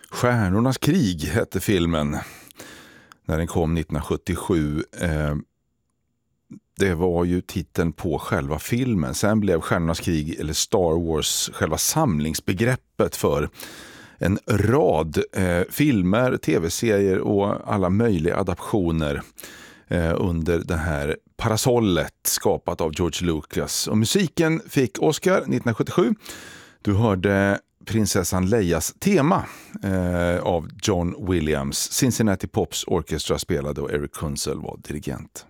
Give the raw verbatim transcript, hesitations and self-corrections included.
Stjärnornas krig hette filmen när den kom nittonhundrasjuttiosju. Eh, det var ju titeln på själva filmen. Sen blev Stjärnornas krig eller Star Wars själva samlingsbegreppet för en rad eh, filmer, tv-serier och alla möjliga adaptioner eh, under det här parasollet skapat av George Lucas. Och musiken fick Oscar nittonhundrasjuttiosju. Du hörde Prinsessan Leias tema eh, av John Williams. Cincinnati Pops Orchestra spelade och Eric Kunzel var dirigent.